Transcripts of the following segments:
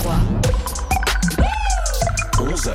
3. 11h.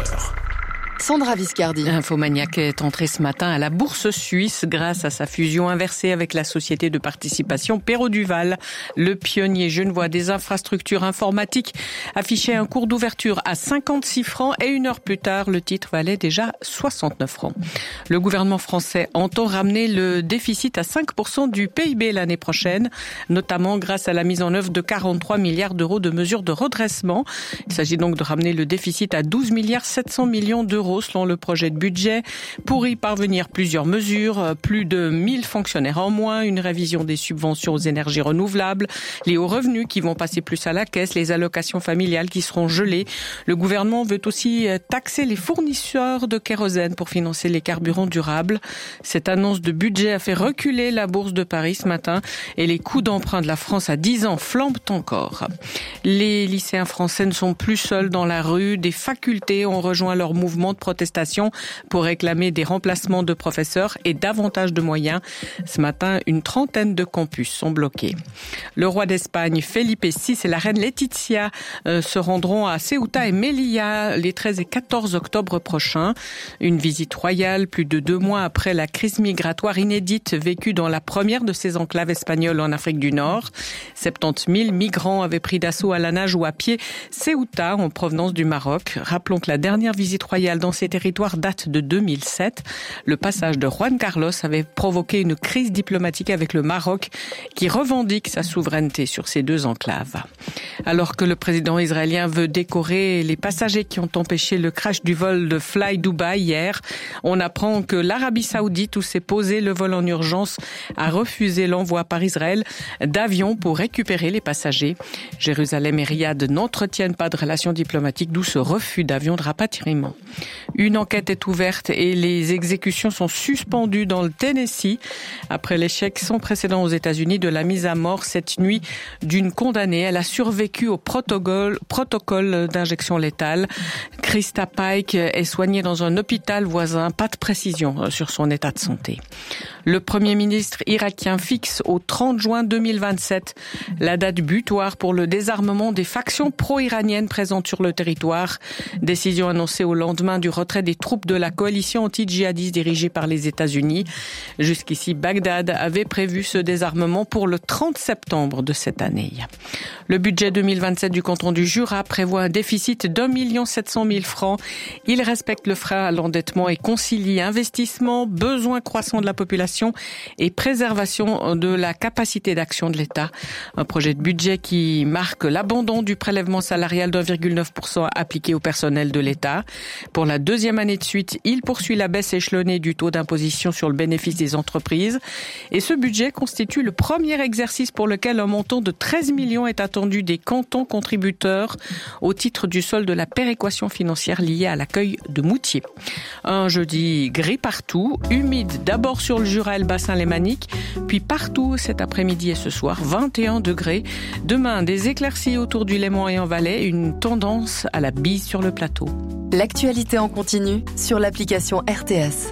Sandra Viscardi. Infomaniac est entré ce matin à la Bourse suisse grâce à sa fusion inversée avec la société de participation Perrault Duval. Le pionnier genevois des infrastructures informatiques affichait un cours d'ouverture à 56 francs et une heure plus tard, le titre valait déjà 69 francs. Le gouvernement français entend ramener le déficit à 5% du PIB l'année prochaine, notamment grâce à la mise en œuvre de 43 milliards d'euros de mesures de redressement. Il s'agit donc de ramener le déficit à 12 milliards 700 millions d'euros selon le projet de budget. Pour y parvenir, plusieurs mesures, plus de 1000 fonctionnaires en moins, une révision des subventions aux énergies renouvelables, les hauts revenus qui vont passer plus à la caisse, les allocations familiales qui seront gelées. Le gouvernement veut aussi taxer les fournisseurs de kérosène pour financer les carburants durables. Cette annonce de budget a fait reculer la bourse de Paris ce matin et les coûts d'emprunt de la France à 10 ans flambent encore. Les lycéens français ne sont plus seuls dans la rue. Des facultés ont rejoint leur mouvement de protestation pour réclamer des remplacements de professeurs et davantage de moyens. Ce matin, une trentaine de campus sont bloqués. Le roi d'Espagne, Felipe VI, et la reine Laetitia se rendront à Ceuta et Melilla les 13 et 14 octobre prochains. Une visite royale plus de 2 mois après la crise migratoire inédite vécue dans la première de ces enclaves espagnoles en Afrique du Nord. 70 000 migrants avaient pris d'assaut à la nage ou à pied Ceuta en provenance du Maroc. Rappelons que la dernière visite royale dans ces territoires date de 2007. Le passage de Juan Carlos avait provoqué une crise diplomatique avec le Maroc qui revendique sa souveraineté sur ces deux enclaves. Alors que le président israélien veut décorer les passagers qui ont empêché le crash du vol de Fly Dubai hier, on apprend que l'Arabie Saoudite, où s'est posé le vol en urgence, a refusé l'envoi par Israël d'avions pour récupérer les passagers. Jérusalem et Riyad n'entretiennent pas de relations diplomatiques, d'où ce refus d'avions de rapatriement. Une enquête est ouverte et les exécutions sont suspendues dans le Tennessee après l'échec sans précédent aux États-Unis de la mise à mort cette nuit d'une condamnée. Elle a survécu au protocole d'injection létale. Krista Pike est soignée dans un hôpital voisin. Pas de précision sur son état de santé. Le Premier ministre irakien fixe au 30 juin 2027 la date butoir pour le désarmement des factions pro-iraniennes présentes sur le territoire. Décision annoncée au lendemain du retrait des troupes de la coalition anti-djihadiste dirigée par les États-Unis. Jusqu'ici, Bagdad avait prévu ce désarmement pour le 30 septembre de cette année. Le budget 2027 du canton du Jura prévoit un déficit d'1 700 000 francs. Il respecte le frein à l'endettement et concilie investissement, besoins croissants de la population et préservation de la capacité d'action de l'État. Un projet de budget qui marque l'abandon du prélèvement salarial d'1,9% appliqué au personnel de l'État. Pour la deuxième année de suite, il poursuit la baisse échelonnée du taux d'imposition sur le bénéfice des entreprises. Et ce budget constitue le premier exercice pour lequel un montant de 13 millions est attendu des cantons contributeurs au titre du solde de la péréquation financière liée à l'accueil de Moutier. Un jeudi gris partout, humide d'abord sur le Jura et le bassin lémanique, puis partout cet après-midi et ce soir, 21 degrés. Demain, des éclaircies autour du Léman et en Valais, une tendance à la bise sur le plateau. L'actualité en continu sur l'application RTS.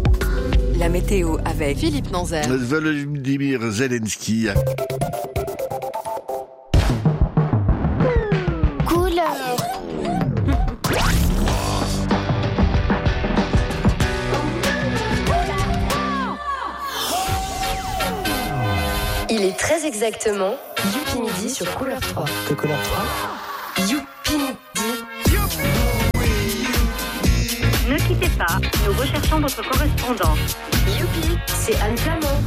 La météo avec Philippe Nanzer. Volodymyr Zelensky. Il est très exactement Youpi Midi sur Couleur 3. Que Couleur 3 Youpi Midi. Ne quittez pas, nous recherchons votre correspondant. Youpi, c'est Anne Flamand.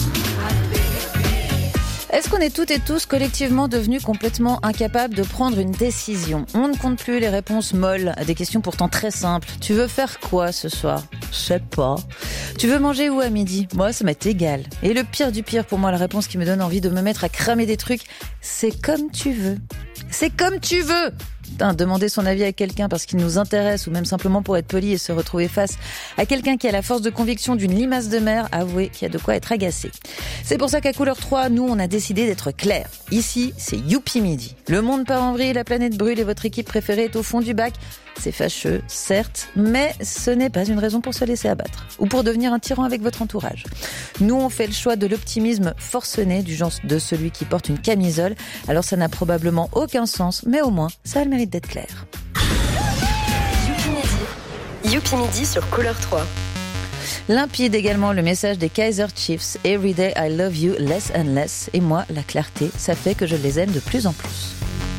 Est-ce qu'on est toutes et tous collectivement devenus complètement incapables de prendre une décision ? On ne compte plus les réponses molles à des questions pourtant très simples. Tu veux faire quoi ce soir ? Je sais pas. Tu veux manger où à midi ? Moi, ça m'est égal. Et le pire du pire, pour moi, la réponse qui me donne envie de me mettre à cramer des trucs, c'est comme tu veux. C'est comme tu veux. Putain, demander son avis à quelqu'un parce qu'il nous intéresse ou même simplement pour être poli et se retrouver face à quelqu'un qui a la force de conviction d'une limace de mer, avouez qu'il y a de quoi être agacé. C'est pour ça qu'à Couleur 3, nous, on a décidé d'être clairs. Ici, c'est Youpi Midi. Le monde part en vrille, la planète brûle et votre équipe préférée est au fond du bac. c'est fâcheux, certes, mais ce n'est pas une raison pour se laisser abattre ou pour devenir un tyran avec votre entourage. Nous, on fait le choix de l'optimisme forcené, du genre de celui qui porte une camisole. Alors ça n'a probablement aucun sens, mais au moins, ça a le mérite d'être clair. Youpi Midi sur Couleur 3. Limpide également le message des Kaiser Chiefs. Every day I love you less and less. Et moi, la clarté, ça fait que je les aime de plus en plus.